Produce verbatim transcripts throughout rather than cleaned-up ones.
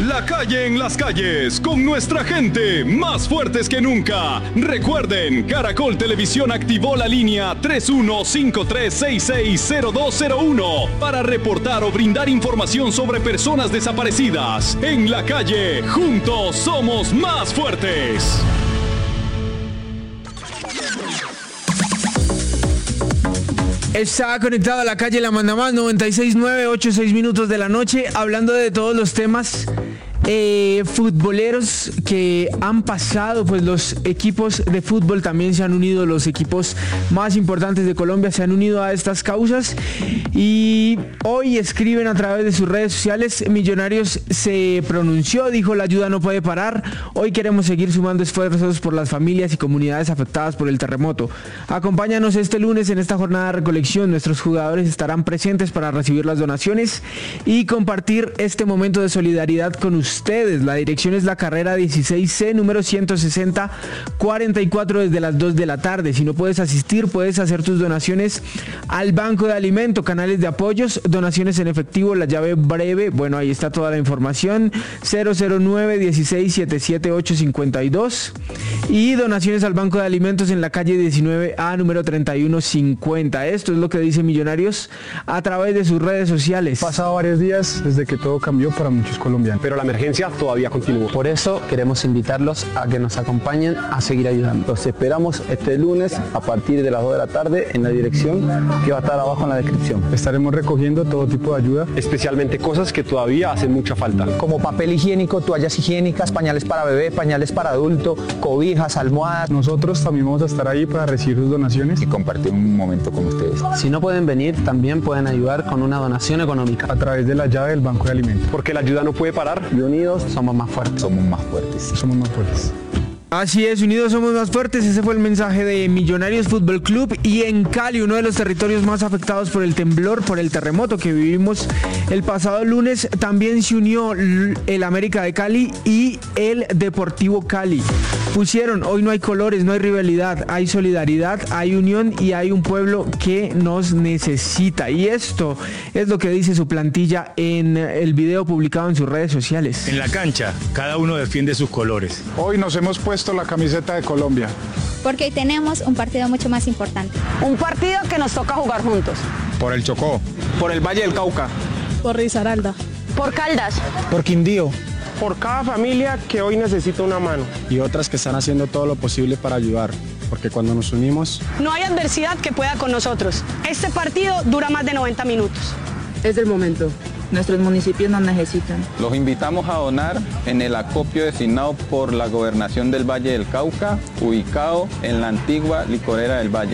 La calle en las calles, con nuestra gente, más fuertes que nunca. Recuerden, Caracol Televisión activó la línea tres uno cinco tres seis seis cero dos cero uno para reportar o brindar información sobre personas desaparecidas. En la calle, juntos somos más fuertes. Está conectado a la calle La Mandamás, noventa y seis punto nueve, ocho seis minutos de la noche, hablando de todos los temas eh, futboleros que han pasado. Pues los equipos de fútbol también se han unido, los equipos más importantes de Colombia se han unido a estas causas y hoy escriben a través de sus redes sociales. Millonarios se pronunció, dijo: la ayuda no puede parar, hoy queremos seguir sumando esfuerzos por las familias y comunidades afectadas por el terremoto. Acompáñanos este lunes en esta jornada de recolección. Nuestros jugadores estarán presentes para recibir las donaciones y compartir este momento de solidaridad con ustedes. La dirección es la carrera dieciséis C, número ciento sesenta, cuarenta y cuatro, desde las dos de la tarde. Si no puedes asistir, puedes hacer tus donaciones al Banco de Alimento, canales de apoyos, donaciones en efectivo, la llave breve. Bueno, ahí está toda la información. cero cero nueve, dieciséis, setenta y siete, ocho cincuenta y dos. Y donaciones al Banco de Alimentos en la calle diecinueve A, número treinta y uno cincuenta. Esto es lo que dice Millonarios a través de sus redes sociales. Pasado varios días desde que todo cambió para muchos colombianos, pero la emergencia todavía continúa. Por eso queremos invitarlos a que nos acompañen a seguir ayudando. Los esperamos este lunes a partir de las dos de la tarde en la dirección que va a estar abajo en la descripción. Estaremos recogiendo todo tipo de ayuda, especialmente cosas que todavía hacen mucha falta, como papel higiénico, toallas higiénicas, pañales para bebé, pañales para adulto, cobijas, almohadas. Nosotros también vamos a estar ahí para recibir sus donaciones y compartir un momento con ustedes. Si no pueden venir, también pueden ayudar con una donación económica a través de la llave del Banco de Alimentos. Porque la ayuda no puede parar. Y unidos somos más fuertes. Somos más fuertes. Somos más fuertes. Así es, unidos somos más fuertes. Ese fue el mensaje de Millonarios Fútbol Club. Y en Cali, uno de los territorios más afectados por el temblor, por el terremoto que vivimos el pasado lunes, también se unió el América de Cali y el Deportivo Cali. Pusieron: hoy no hay colores, no hay rivalidad, hay solidaridad, hay unión y hay un pueblo que nos necesita. Y esto es lo que dice su plantilla en el video publicado en sus redes sociales. En la cancha, cada uno defiende sus colores. Hoy nos hemos puesto la camiseta de Colombia, porque hoy tenemos un partido mucho más importante. Un partido que nos toca jugar juntos. Por el Chocó. Por el Valle del Cauca. Por Risaralda. Por Caldas. Por Quindío. Por cada familia que hoy necesita una mano. Y otras que están haciendo todo lo posible para ayudar, porque cuando nos unimos... No hay adversidad que pueda con nosotros. Este partido dura más de noventa minutos. Es el momento. Nuestros municipios nos necesitan. Los invitamos a donar en el acopio designado por la Gobernación del Valle del Cauca, ubicado en la antigua licorera del Valle.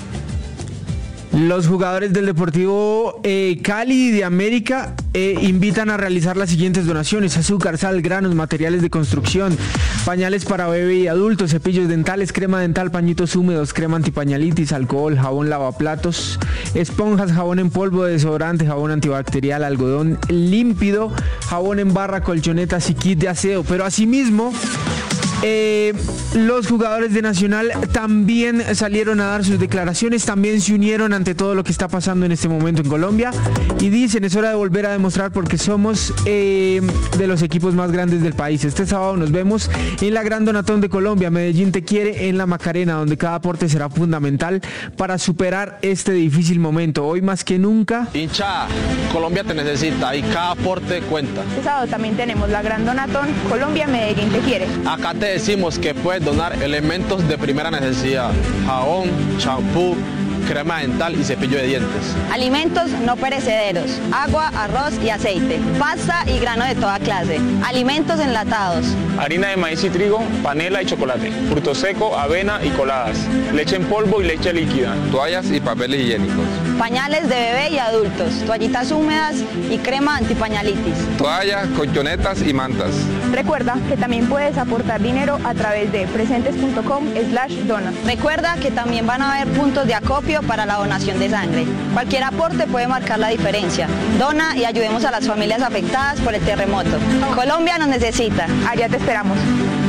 Los jugadores del Deportivo eh, Cali y de América eh, invitan a realizar las siguientes donaciones: azúcar, sal, granos, materiales de construcción, pañales para bebé y adultos, cepillos dentales, crema dental, pañitos húmedos, crema antipañalitis, alcohol, jabón lavaplatos, esponjas, jabón en polvo, desodorante, jabón antibacterial, algodón límpido, jabón en barra, colchonetas y kit de aseo. Pero asimismo, Eh, los jugadores de Nacional también salieron a dar sus declaraciones, también se unieron ante todo lo que está pasando en este momento en Colombia y dicen: es hora de volver a demostrar porque somos eh, de los equipos más grandes del país. Este sábado nos vemos en la Gran Donatón de Colombia. Medellín te quiere en la Macarena, donde cada aporte será fundamental para superar este difícil momento. Hoy más que nunca, hincha, Colombia te necesita y cada aporte cuenta. Este sábado también tenemos la Gran Donatón Colombia, Medellín te quiere. Acá te decimos que puedes donar elementos de primera necesidad: jabón, champú, crema dental y cepillo de dientes. Alimentos no perecederos, agua, arroz y aceite, pasta y grano de toda clase, alimentos enlatados, harina de maíz y trigo, panela y chocolate, fruto seco, avena y coladas, leche en polvo y leche líquida, toallas y papeles higiénicos, pañales de bebé y adultos, toallitas húmedas y crema antipañalitis, toallas, colchonetas y mantas. Recuerda que también puedes aportar dinero a través de presentes punto com slash dona. Recuerda que también van a haber puntos de acopio para la donación de sangre. Cualquier aporte puede marcar la diferencia. Dona y ayudemos a las familias afectadas por el terremoto. Colombia nos necesita. Allá te esperamos.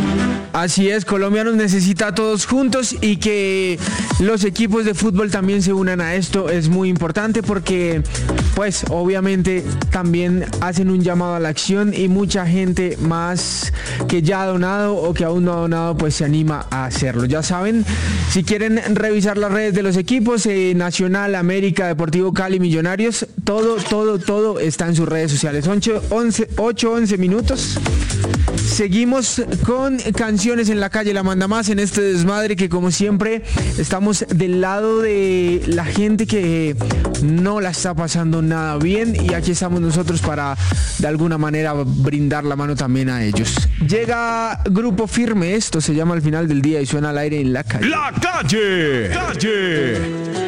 Así es, Colombia nos necesita a todos juntos y que los equipos de fútbol también se unan a esto es muy importante porque pues obviamente también hacen un llamado a la acción y mucha gente más que ya ha donado o que aún no ha donado pues se anima a hacerlo. Ya saben, si quieren revisar las redes de los equipos, eh, Nacional, América, Deportivo Cali, Millonarios, todo, todo, todo está en sus redes sociales. ocho, once minutos. Seguimos con canciones en la calle La Manda Más en este desmadre que como siempre estamos del lado de la gente que no la está pasando nada bien y aquí estamos nosotros para de alguna manera brindar la mano también a ellos. Llega Grupo Firme, esto se llama Al Final del Día y suena al aire en la calle. La calle, calle.